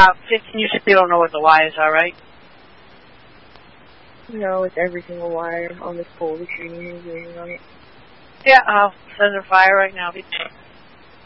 15, you still don't know what the wires are, right? No, it's every single wire on this pole that you're using on it. Yeah, I'll send a fire right now.